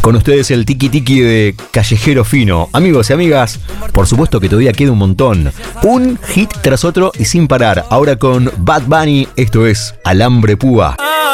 Con ustedes el tiki tiki de Callejero Fino. Amigos y amigas, por supuesto que todavía queda un montón. Un hit tras otro y sin parar. Ahora con Bad Bunny, esto es Alambre Púa.